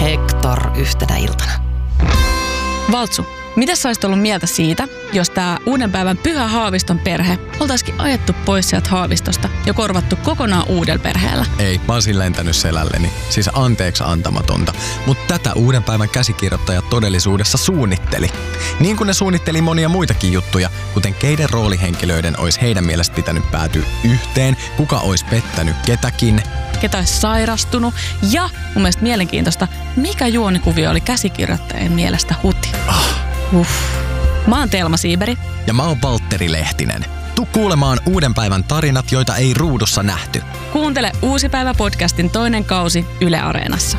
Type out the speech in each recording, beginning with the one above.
Hector yhtenä iltana. Valtsu, mitä sä olisit ollut mieltä siitä, jos tää uuden päivän Pyhä Haaviston perhe oltaisikin ajettu pois sieltä Haavistosta ja korvattu kokonaan uudella perheellä? Ei, mä olisin lentänyt selälleni. Siis anteeksi antamatonta. Mutta tätä uuden päivän käsikirjoittaja todellisuudessa suunnitteli. Niin kuin ne suunnitteli monia muitakin juttuja, kuten keiden roolihenkilöiden olisi heidän mielestä pitänyt päätyä yhteen, kuka olisi pettänyt ketäkin, ketä olisi sairastunut ja mun mielestä mielenkiintoista, mikä juonikuvio oli käsikirjoittajien mielestä huti. Mä oon Telma Siiberi. Ja mä oon Valtteri Lehtinen. Tuu kuulemaan uuden päivän tarinat, joita ei ruudussa nähty. Kuuntele Uusi päivä podcastin toinen kausi Yle Areenassa.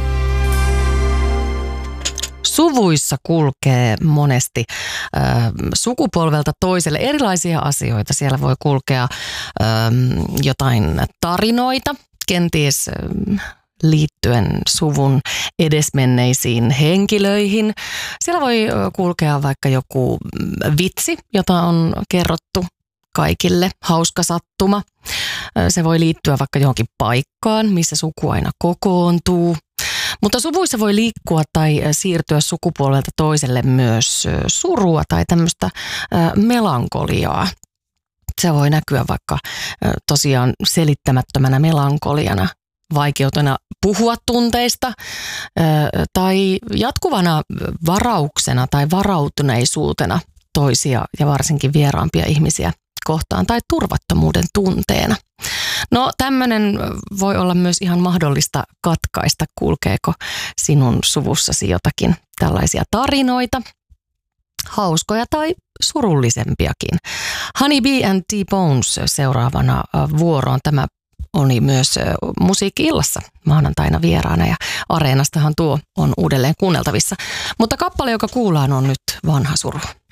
Suvuissa kulkee monesti sukupolvelta toiselle erilaisia asioita. Siellä voi kulkea jotain tarinoita, kenties liittyen suvun edesmenneisiin henkilöihin. Siellä voi kulkea vaikka joku vitsi, jota on kerrottu kaikille, hauska sattuma. Se voi liittyä vaikka johonkin paikkaan, missä suku aina kokoontuu. Mutta suvuissa voi liikkua tai siirtyä sukupolvelta toiselle myös surua tai tämmöistä melankoliaa. Se voi näkyä vaikka tosiaan selittämättömänä melankoliana, vaikeutena puhua tunteista tai jatkuvana varauksena tai varautuneisuutena toisia ja varsinkin vieraampia ihmisiä kohtaan tai turvattomuuden tunteena. No tämmöinen voi olla myös ihan mahdollista katkaista, kulkeeko sinun suvussasi jotakin tällaisia tarinoita, hauskoja tai surullisempiakin. Honey Bee and T-Bones seuraavana vuoroon. Tämä oli myös Musiikki-illassa maanantaina vieraana ja Areenastahan tuo on uudelleen kuunneltavissa. Mutta kappale, joka kuullaan, on nyt Vanha suru.